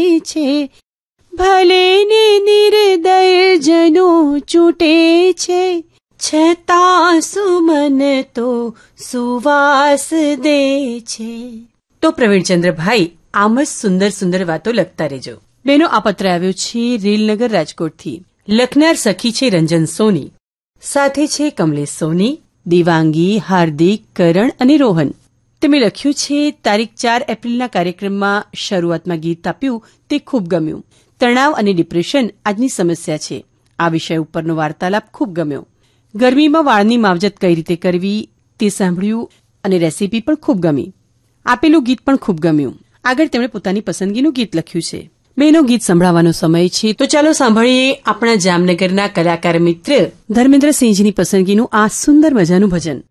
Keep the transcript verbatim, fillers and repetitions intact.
છે, ભલે ને નિર્દય જનો ચૂંટે છે, છતાં સુમન તો સુવાસ દે છે. તો પ્રવીણચંદ્રભાઈ, આમ જ સુંદર સુંદર વાતો લખતા રહેજો. બેનો, આ પત્ર આવ્યો છે રેલનગર રાજકોટથી. લખનાર સખી છે રંજન સોની, સાથે છે કમલેશ સોની, દેવાંગી, હાર્દિક, કરણ અને રોહન. તેમણે લખ્યું છે, તારીખ ચાર એપ્રિલના કાર્યક્રમમાં શરૂઆતમાં ગીત આપ્યું તે ખૂબ ગમ્યું. તણાવ અને ડિપ્રેશન આજની સમસ્યા છે. આ વિષય ઉપરનો વાર્તાલાપ ખૂબ ગમ્યો. ગરમીમાં વાળની માવજત કઈ રીતે કરવી તે સાંભળ્યું અને રેસીપી પણ ખૂબ ગમી. આપેલું ગીત પણ ખૂબ ગમ્યું. આગળ તેમણે પોતાની પસંદગીનું ગીત લખ્યું છે. બેનો, ગીત સંભળાવવાનો સમય છે, તો ચાલો સાંભળીએ આપણા જામનગરના કલાકાર મિત્ર ધર્મેન્દ્રસિંહજીની પસંદગીનું આ સુંદર મજાનું ભજન.